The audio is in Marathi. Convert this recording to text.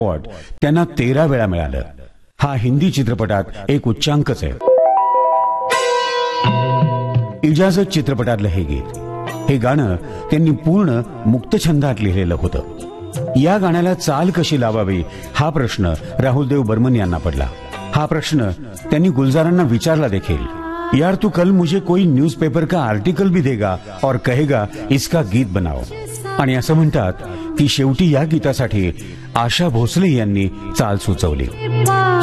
अवॉर्ड त्यांना 13 वेळा मिळालं. हा हिंदी चित्रपटात एक उच्चांकच आहे. इजाजत चित्रपटातलं हे गीत, हे गाणं त्यांनी पूर्ण मुक्तछंदात लिहिलेलं होतं. या गाण्याला चाल कशी लावावी हा प्रश्न राहुलदेव बर्मन यांना पडला. हा प्रश्न त्यांनी गुलजारांना विचारला देखील. यार तू कल मुझे कोई न्यूज़पेपर का आर्टिकल भी देगा और कहेगा इसका गीत बनाओ. आणि असं म्हणतात की शेवटी या गीतासाठी आशा भोसले यांनी चाल सुचवली.